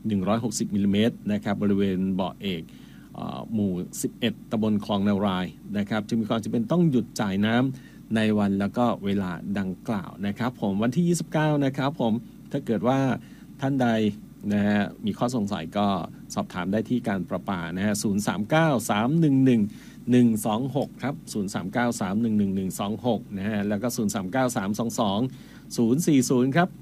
160มิลลิเมตรนะครับบริเวณบ่อเอกหมู่11ตำบลคลองนารายนะครับจึงมีความจำเป็นต้องหยุดจ่ายน้ำในวันแล้วก็เวลาดังกล่าวนะครับผมวันที่29นะครับผมถ้าเกิดว่าท่านใดนะฮะมีข้อสงสัยก็สอบถามได้ที่การประปานะฮะ039-311-126ครับ039-311-126นะฮะแล้วก็039-322-040ครับ